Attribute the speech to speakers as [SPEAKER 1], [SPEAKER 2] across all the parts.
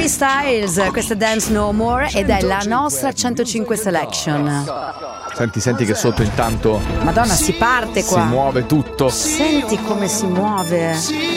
[SPEAKER 1] Harry Styles, questa Dance No More, ed è la nostra 105 Selection.
[SPEAKER 2] Senti che sotto intanto
[SPEAKER 1] Madonna, si parte qua.
[SPEAKER 2] Si muove tutto.
[SPEAKER 1] Senti come si muove.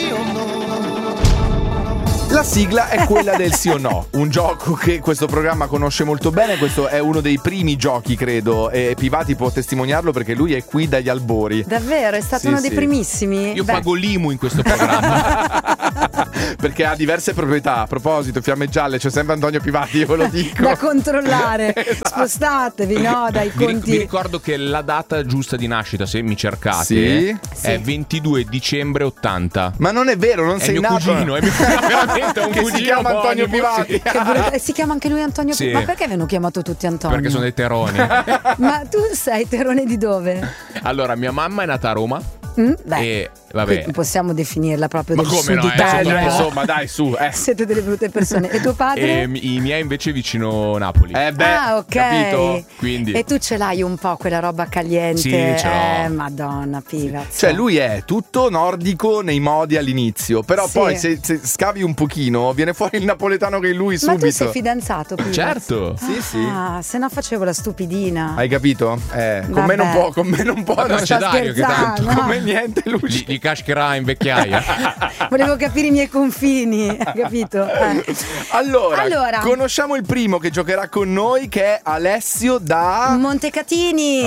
[SPEAKER 2] La sigla è quella del sì o no, un gioco che questo programma conosce molto bene. Questo è uno dei primi giochi, credo, e Pivati può testimoniarlo perché lui è qui dagli albori.
[SPEAKER 1] Davvero? È stato uno dei primissimi?
[SPEAKER 3] Io pago l'IMU in questo programma.
[SPEAKER 2] Perché ha diverse proprietà. A proposito, Fiamme Gialle, c'è sempre Antonio Pivati, io ve lo dico.
[SPEAKER 1] Da controllare.
[SPEAKER 2] Esatto.
[SPEAKER 1] Spostatevi, no, dai conti.
[SPEAKER 3] Vi ricordo che la data giusta di nascita, se mi cercate,
[SPEAKER 2] sì?
[SPEAKER 3] È 22 dicembre 80.
[SPEAKER 2] Ma non è vero, non sei nato.
[SPEAKER 3] Cugino, è mio cugino, veramente un
[SPEAKER 2] che
[SPEAKER 3] cugino.
[SPEAKER 2] Si chiama Antonio Pivati.
[SPEAKER 1] Si chiama anche lui Antonio Pivati. Ma perché vengono chiamato tutti Antonio?
[SPEAKER 3] Perché sono dei teroni.
[SPEAKER 1] Ma tu sei terone di dove?
[SPEAKER 3] Allora, mia mamma è nata a Roma. E vabbè,
[SPEAKER 1] possiamo definirla proprio del
[SPEAKER 3] come
[SPEAKER 1] sud
[SPEAKER 3] no,
[SPEAKER 1] Italia.
[SPEAKER 2] Insomma, dai, su.
[SPEAKER 1] Siete delle brutte persone. E tuo padre?
[SPEAKER 3] I miei invece vicino Napoli.
[SPEAKER 1] Ok.
[SPEAKER 3] Capito? Quindi.
[SPEAKER 1] E tu ce l'hai un po' quella roba caliente?
[SPEAKER 3] Sì, ce l'ho.
[SPEAKER 1] Madonna, Pivaz.
[SPEAKER 2] Cioè lui è tutto nordico nei modi all'inizio, però poi se scavi un pochino viene fuori il napoletano che è lui subito.
[SPEAKER 1] Ma tu sei fidanzato, Pivaz?
[SPEAKER 3] Certo.
[SPEAKER 2] Sì.
[SPEAKER 1] Se no facevo la stupidina.
[SPEAKER 2] Hai capito? Con me non può.
[SPEAKER 3] Non c'è Dario che tanto.
[SPEAKER 2] Come niente lui
[SPEAKER 3] li cascherà in vecchiaia.
[SPEAKER 1] Volevo capire i miei confini, capito?
[SPEAKER 2] Allora, conosciamo il primo che giocherà con noi, che è Alessio da
[SPEAKER 1] Montecatini.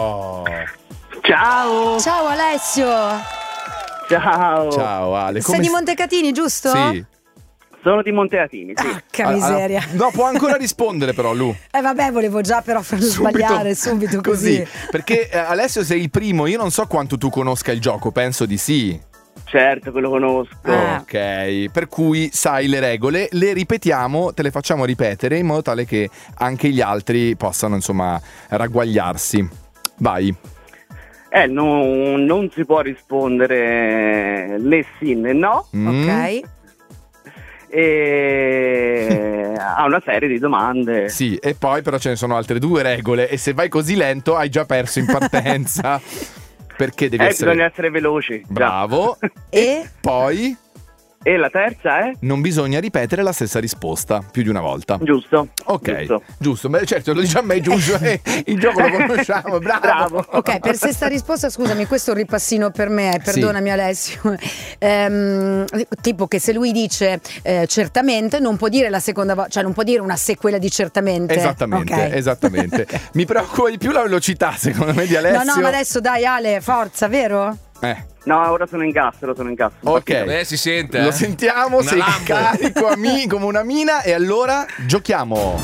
[SPEAKER 4] Ciao
[SPEAKER 1] Alessio.
[SPEAKER 2] Ciao Ale.
[SPEAKER 1] Sei di Montecatini, giusto?
[SPEAKER 2] Sì.
[SPEAKER 4] Sono di Montecatini, sì.
[SPEAKER 1] Che miseria.
[SPEAKER 2] No, può ancora rispondere però Lu.
[SPEAKER 1] Vabbè, volevo già però farlo sbagliare subito così.
[SPEAKER 2] Perché Alessio sei il primo, io non so quanto tu conosca il gioco, penso di sì.
[SPEAKER 4] Certo che lo conosco.
[SPEAKER 2] Ok, per cui sai le regole, le ripetiamo, te le facciamo ripetere in modo tale che anche gli altri possano insomma ragguagliarsi. Vai.
[SPEAKER 4] Non si può rispondere né sì né no.
[SPEAKER 1] Ok.
[SPEAKER 4] E ha una serie di domande.
[SPEAKER 2] Sì, e poi però ce ne sono altre due regole e se vai così lento hai già perso in partenza. Perché devi
[SPEAKER 4] bisogna essere veloci.
[SPEAKER 2] Bravo.
[SPEAKER 1] E
[SPEAKER 2] poi?
[SPEAKER 4] E la terza è?
[SPEAKER 2] Non bisogna ripetere la stessa risposta più di una volta.
[SPEAKER 4] Giusto.
[SPEAKER 2] Ok, giusto. Beh, certo, lo diciamo a me, giusto. Il gioco lo conosciamo, bravo.
[SPEAKER 1] Ok, per sesta risposta, scusami, questo è un ripassino per me, perdonami Alessio. Tipo che se lui dice certamente, non può dire la seconda volta, cioè non può dire una sequela di certamente.
[SPEAKER 2] Esattamente. Mi preoccupa di più la velocità, secondo me, di Alessio.
[SPEAKER 1] No, ma adesso dai Ale, forza, vero?
[SPEAKER 4] No, ora sono in gas.
[SPEAKER 2] Ok,
[SPEAKER 3] si sente.
[SPEAKER 2] Lo sentiamo, sei carico come una mina. E allora giochiamo.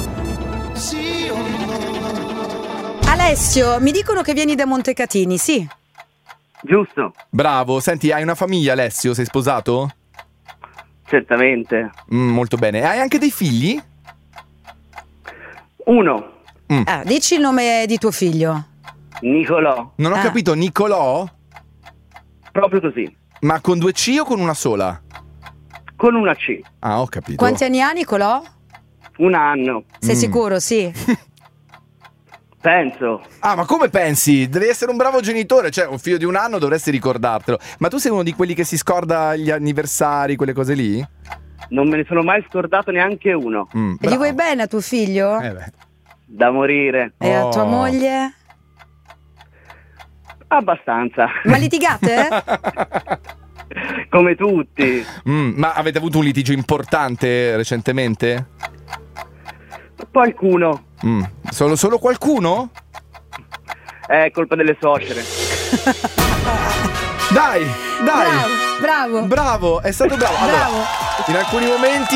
[SPEAKER 1] Alessio, mi dicono che vieni da Montecatini, sì?
[SPEAKER 4] Giusto.
[SPEAKER 2] Bravo, senti, hai una famiglia Alessio? Sei sposato?
[SPEAKER 4] Certamente.
[SPEAKER 2] Molto bene. Hai anche dei figli?
[SPEAKER 4] Uno.
[SPEAKER 1] Dici il nome di tuo figlio.
[SPEAKER 4] Nicolò.
[SPEAKER 2] Non ho capito, Nicolò?
[SPEAKER 4] Proprio così.
[SPEAKER 2] Ma con 2 C o con una sola?
[SPEAKER 4] Con una C.
[SPEAKER 2] Ho capito.
[SPEAKER 1] Quanti anni ha Nicolò?
[SPEAKER 4] 1 anno.
[SPEAKER 1] Sei sicuro? Sì.
[SPEAKER 4] Penso.
[SPEAKER 2] Ma come pensi? Devi essere un bravo genitore. Cioè, un figlio di 1 anno dovresti ricordartelo. Ma tu sei uno di quelli che si scorda gli anniversari, quelle cose lì?
[SPEAKER 4] Non me ne sono mai scordato neanche uno.
[SPEAKER 1] E gli vuoi bene a tuo figlio?
[SPEAKER 4] Da morire.
[SPEAKER 1] E a tua moglie?
[SPEAKER 4] Abbastanza.
[SPEAKER 1] Ma litigate?
[SPEAKER 4] Come tutti.
[SPEAKER 2] Ma avete avuto un litigio importante recentemente?
[SPEAKER 4] Qualcuno.
[SPEAKER 2] Solo qualcuno?
[SPEAKER 4] È colpa delle suocere.
[SPEAKER 2] Dai.
[SPEAKER 1] Bravo.
[SPEAKER 2] È stato bravo. Allora, in alcuni momenti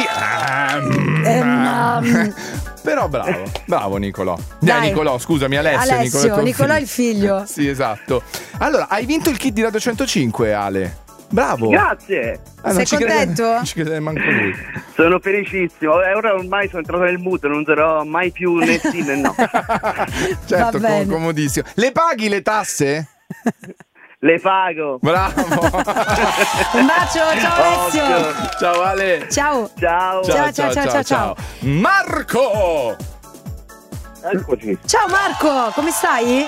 [SPEAKER 2] però bravo Nicolò. Dai Nicolò, scusami, Alessio,
[SPEAKER 1] Nicolò è il figlio.
[SPEAKER 2] Sì, esatto. Allora, hai vinto il kit di Radio 105, Ale. Bravo.
[SPEAKER 4] Grazie.
[SPEAKER 1] Sei contento?
[SPEAKER 2] Non ci crede manco lui.
[SPEAKER 4] Sono felicissimo. Ora ormai sono entrato nel muto, non sarò mai più né sì né no.
[SPEAKER 2] Certo, comodissimo. Le paghi le tasse?
[SPEAKER 4] Le pago.
[SPEAKER 2] Bravo.
[SPEAKER 1] Un bacio, ciao Alessio.
[SPEAKER 2] Ciao Ale.
[SPEAKER 1] Ciao.
[SPEAKER 2] Marco.
[SPEAKER 4] Eccoci.
[SPEAKER 1] Ciao Marco, come stai?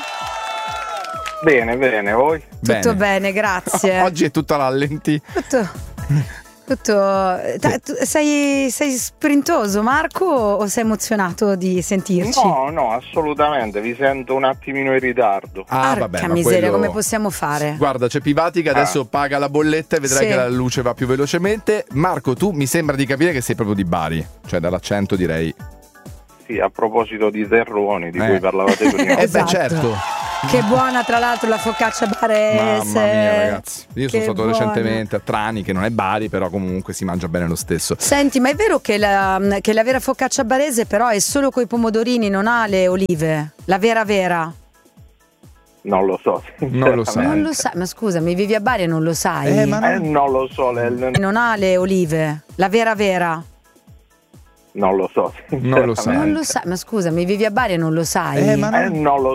[SPEAKER 4] Bene, voi?
[SPEAKER 1] Tutto bene, grazie.
[SPEAKER 2] Oggi è tutto a rallenti.
[SPEAKER 1] Sei sprintoso, Marco, o sei emozionato di sentirci?
[SPEAKER 5] No, assolutamente, vi sento un attimino in ritardo.
[SPEAKER 1] Porca miseria, come possiamo fare?
[SPEAKER 2] Guarda, c'è Pivati che adesso paga la bolletta e vedrai che la luce va più velocemente. Marco, tu mi sembra di capire che sei proprio di Bari, cioè dall'accento direi.
[SPEAKER 5] Sì, a proposito di terroni di cui parlavate prima.
[SPEAKER 1] Esatto.
[SPEAKER 2] Certo.
[SPEAKER 1] Che buona tra l'altro la focaccia barese.
[SPEAKER 2] Mamma mia, ragazzi. Io sono stato
[SPEAKER 1] buona.
[SPEAKER 2] recentemente a Trani, che non è Bari, però comunque si mangia bene lo stesso.
[SPEAKER 1] Senti, ma è vero che la vera focaccia barese però è solo coi pomodorini, non ha le olive? La vera?
[SPEAKER 5] Non lo so.
[SPEAKER 2] Non lo sai.
[SPEAKER 1] Non lo sai, ma scusami, vivi a Bari e non lo sai?
[SPEAKER 5] Non lo so.
[SPEAKER 1] Non ha le olive? La vera?
[SPEAKER 5] Non lo so.
[SPEAKER 2] Non lo sai.
[SPEAKER 1] Non lo sai, ma scusami, vivi a Bari e non lo sai?
[SPEAKER 5] Non lo